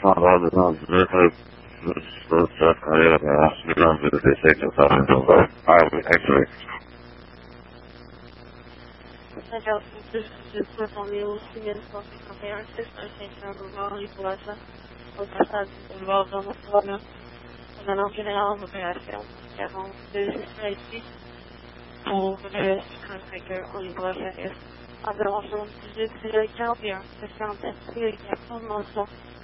Sabe, não, estou certo com ele, acho que não deve ter feito essa resolver. Actually. Seja de situação de alucinamento com a confiança, a sensação global e população, o passado envolve uma forma, quando não general uma operação, que é um desrespeito, ou consider ou igual a isso. Agora, nós vamos dizer que seria que é o pior, que é um teste que é o nosso